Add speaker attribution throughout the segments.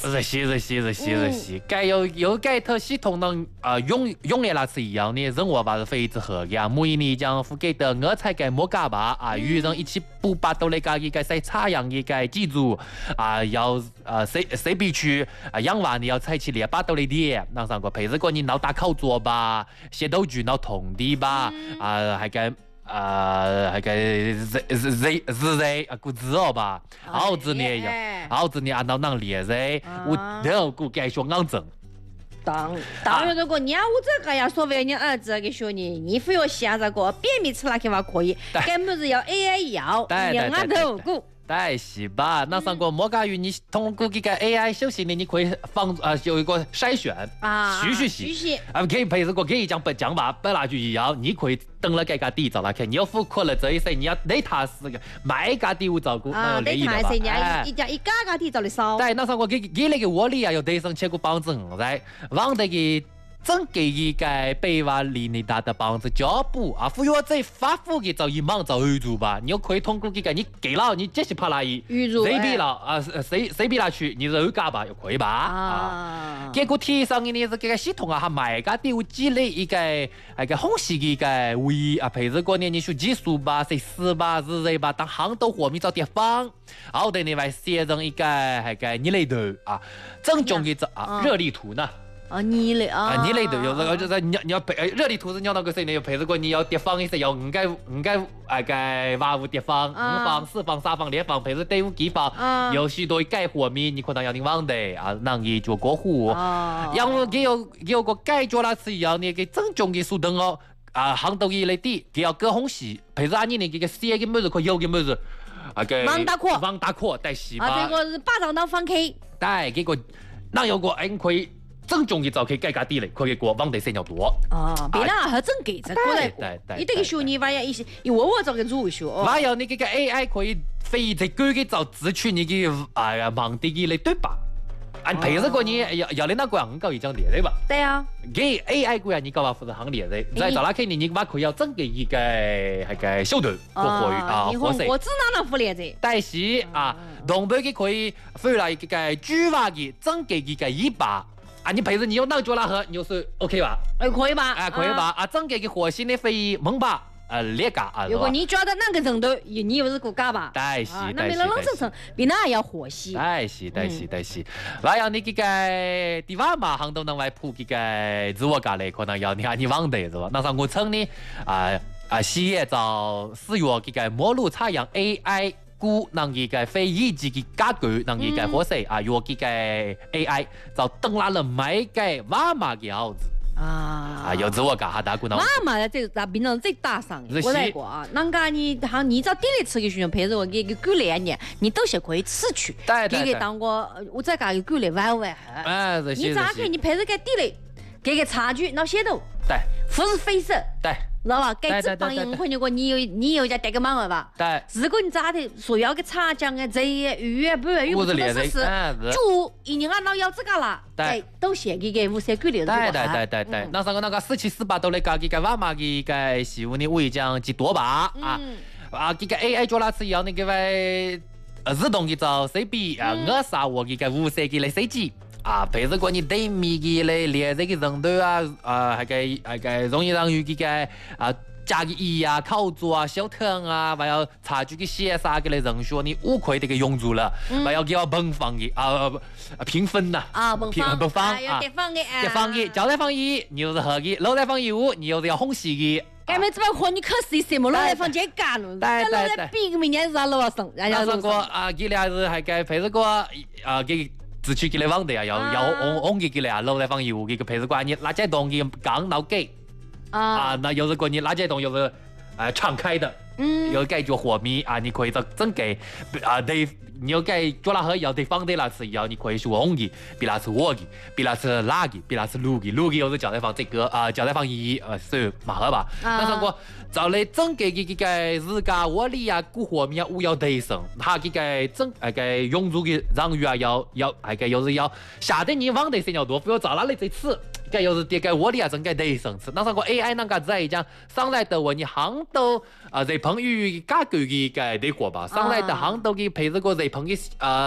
Speaker 1: 是，该有该套系统能用的那是一样的，人我把是非之合的，每年将付给的我才该莫干吧与人一起补把到那个该晒插秧的该记住要谁必须养完你要采起列把到的点，那上个陪着过你闹大考作吧，写道具闹痛的吧还该。还个日古字哦吧，后子呢闹闹烈日，我都古该说硬整。
Speaker 2: 当然，如果你要我这个要说为你儿子给学你，你非要现在个便秘吃那个话可以，根本是要 AI 药，养啊头骨。
Speaker 1: 对，是吧？那上个莫干于你通过这个 AI 休息呢，你可以有一个筛选学习可以陪着个可以讲不讲吧，本来就一样，你可以等了这个底找他看，你要付可能这一些你要对他是个买个底我照顾
Speaker 2: 对他是你一家底找的少。
Speaker 1: 对，那上个给那个窝里有对上切个帮子在往那个。整个一个北娃离你大的帮子脚步富有在发福给找一忙找预祝吧，你可以通过这个你给了你这是怕那一
Speaker 2: 预祝
Speaker 1: 谁比了谁比那去你肉干吧又可以吧结果提上你是这个系统还买个丢积累一个那个红细的一个为陪着过年你学技术吧谁死吧日吧当行都火米找地方好的你来写成一个那个你来头正宗的热力图呢
Speaker 2: 你嘞
Speaker 1: 你嘞都有这个就是你要陪热力图是你要那个谁呢？要陪着过你要地方一些要五个那个瓦屋地方5房4房3房2房陪着队伍几房有许多盖火米你可能要你忘的能一做过户然后给有个盖做那是一样的给正宗的速等行到一类的给要各红系陪着你那个写个么子可有个么子王大阔带戏吧
Speaker 2: 这个是巴掌刀放 K
Speaker 1: 对这个那有个可以正宗的就可以改地嘞，可以过往得先要多
Speaker 2: 别人还真给这过来过，你这个学你玩意一窝这个入学
Speaker 1: 玩意你这个 AI 可以非常高的找自取你的忙的来对吧？陪着过你要你那个很高一张列对吧？
Speaker 2: 对啊，
Speaker 1: 给 AI 过你搞完负责行列的，在找那肯定你把可以要整个一个那个小头
Speaker 2: 活色，我只能副列子，
Speaker 1: 但是同辈的可以回来一个主话的整个一个100。你陪着你有脑做那盒，你就是 OK 吧？
Speaker 2: 可以吧？
Speaker 1: 可以吧？整个的核心的非猛吧？劣嘎
Speaker 2: 如果你觉得那个程度，你又是个嘎吧？
Speaker 1: 对是，
Speaker 2: 那没老成比那要和谐。
Speaker 1: 对是。那要你这个地方嘛，行都能来铺这个自我咖喱，可能要你往的是吧？那上我称呢企业找使用这个模路采样 AI。估能一个非一级的架构，能一个火色用这个 AI 就登拉了每个娃妈的样子有自我干哈大股脑。
Speaker 2: 娃妈这咱平常最大上的，我来过人家你找地里吃的时候，陪着我给狗来呢，你都是可以吃去。给当我在家给狗来玩，你咋看？你陪着个地里，给个差距，那些都
Speaker 1: 对，
Speaker 2: 不是非色
Speaker 1: 对。
Speaker 2: 知道吧？该这帮人可能过你有家带个忙吧？
Speaker 1: 对。
Speaker 2: 如果你咋的，说要个茶浆这鱼不鱼不是煮，一年老要这个啦，对，都写给无色狗的。
Speaker 1: 对。那上个17、18都来搞这个娃妈的个媳妇呢，我讲几多吧这个 AI 做那是一样的，给外自动的找谁比我啥我这个无色的来设计。陪着过你对面的嘞，连这个人都那个容易让有这个加个考作小腾还要差距个写啥个嘞人说你5块这个用住了，还要给我分放的评分呐分放叠放的交代放1你又是合的，楼台放15你又是要红喜的。
Speaker 2: 该没这么和你考试什么？老来放这干了，对，比明年是老外生，人家
Speaker 1: 说过给俩是还该陪着过给。自取给来往的要红给来楼来放油给个配置管你哪些东西刚老给那有时过你哪些东西又是敞开的有感觉火米你可以整给对你要给做那盒要对放的那是要你可以是红的比那是我的比那是哪的比那是绿的又是叫来放这个叫来放1是马盒吧那上过找来整个这个日家我里古火米我要对上他这个整个用住的让鱼要又是要下的你往的先要多不要找哪里这次该又是这个我里整个对上次那上过 AI 那个在讲上来的问你行都在朋友架构的个对过吧上来的行都给陪着个在朋友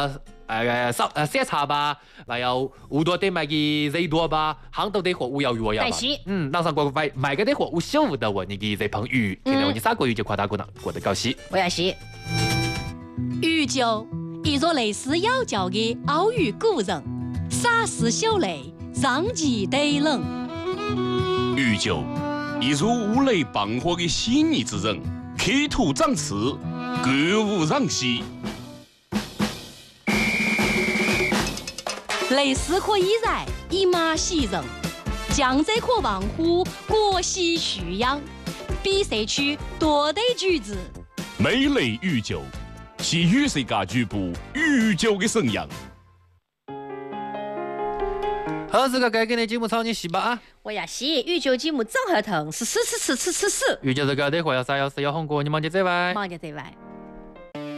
Speaker 1: 山茶吧，还有好多啲买嘅热多吧，很多啲货物要鱼呀吧。让上国买个啲货物小的我，你嘅在碰鱼，今天我哋3个月就夸大过呢，过得高兴。
Speaker 2: 我也是。
Speaker 3: 鱼酒，一座类似妖教的澳语古人，洒湿小泪，让其得冷。
Speaker 4: 鱼酒，一如五雷傍火的细腻之人，刻土长刺，歌舞让膝。
Speaker 3: 类似可以然，一马喜人；江浙可望乎，国喜蓄养。比社区多得举子，
Speaker 4: 美类鱼酒，系与世界局部鱼酒的沈阳。
Speaker 1: 好，这个该给你节目草你洗吧啊！
Speaker 2: 我也洗，鱼酒节目正合同是吃。
Speaker 1: 鱼酒这个得货要啥要是要红过，你忙点这外。
Speaker 2: 忙点这外。